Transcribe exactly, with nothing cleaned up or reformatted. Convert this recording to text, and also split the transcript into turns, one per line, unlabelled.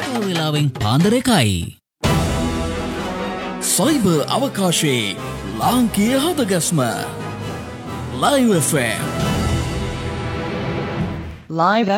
වෙලාවෙන් පාන්දර එකයි. සයිබර් අවකාශයේ ලාංකීය හදගස්ම Live F M.
Live